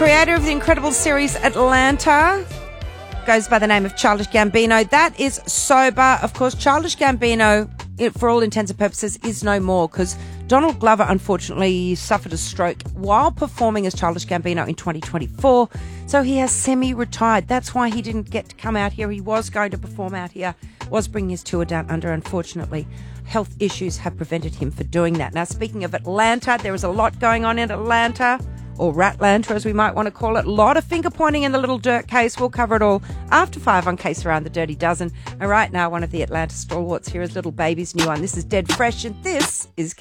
creator of the incredible series Atlanta, goes by the name of Childish Gambino. That is sober. Of course, Childish Gambino, for all intents and purposes, is no more because Donald Glover, unfortunately, suffered a stroke while performing as Childish Gambino in 2024. So he has semi-retired. That's why he didn't get to come out here. He was going to perform out here, was bringing his tour down under. Unfortunately, health issues have prevented him from doing that. Now, speaking of Atlanta, there is a lot going on in Atlanta, or Ratlanta as we might want to call it. A lot of finger pointing in the little dirt case. We'll cover it all after 5 on Case Around the Dirty Dozen. And right now, one of the Atlanta stalwarts here is Little Baby's new one. This is Dead Fresh, and this is